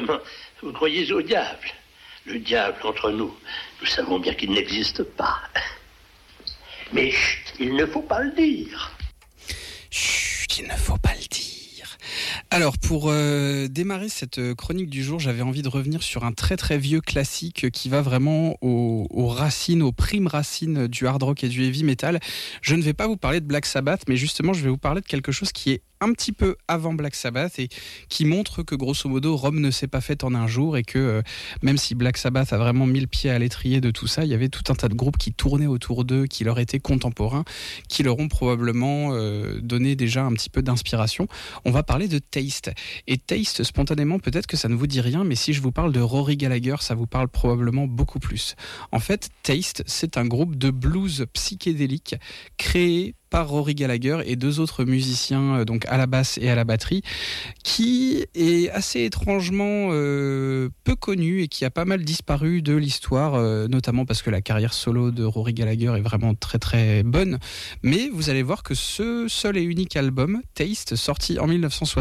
vraiment, vous croyez au diable. Le diable entre nous, nous savons bien qu'il n'existe pas. Mais chut, il ne faut pas le dire. Chut, il ne faut pas le dire. Alors, pour démarrer cette chronique du jour, j'avais envie de revenir sur un très très vieux classique qui va vraiment aux racines, aux primes racines du hard rock et du heavy metal. Je ne vais pas vous parler de Black Sabbath, mais justement, je vais vous parler de quelque chose qui est un petit peu avant Black Sabbath et qui montre que grosso modo Rome ne s'est pas faite en un jour et que même si Black Sabbath a vraiment mis le pied à l'étrier de tout ça, il y avait tout un tas de groupes qui tournaient autour d'eux, qui leur étaient contemporains, qui leur ont probablement donné déjà un petit peu d'inspiration. On va parler de Taste. Et Taste, spontanément, peut-être que ça ne vous dit rien, mais si je vous parle de Rory Gallagher, ça vous parle probablement beaucoup plus. En fait, Taste, c'est un groupe de blues psychédélique créé par Rory Gallagher et deux autres musiciens donc à la basse et à la batterie, qui est assez étrangement peu connu et qui a pas mal disparu de l'histoire, notamment parce que la carrière solo de Rory Gallagher est vraiment très très bonne. Mais vous allez voir que ce seul et unique album, Taste, sorti en 1960,